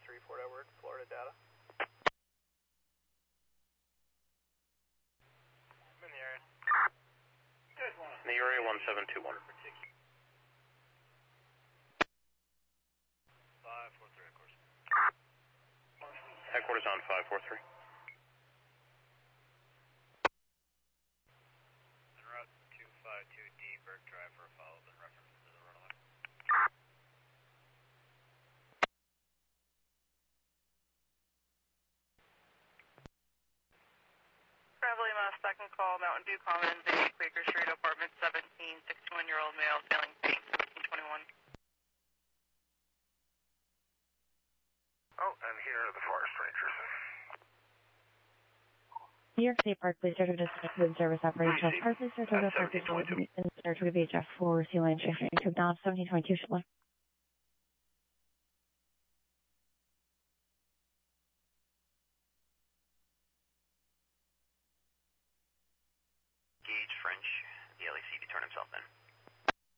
3 Fort Edward, Florida data. I'm in the area. In the area 1721. 543, of course. Headquarters on 543. En route 252D, Burke Drive for a follow-up in reference to the runaway. Travel Lima, second call, Mountain View Commons, 8 Quaker Street, apartment 17, 61-year-old male, failing pink, 1721. Oh, and here are the forest rangers. New York State Park Police District with service operations. Park Police District Park District in search of VHF for Sea Lion Chasing to acknowledge 1722 Chevrolet. Gauge French, the LACD turn himself in.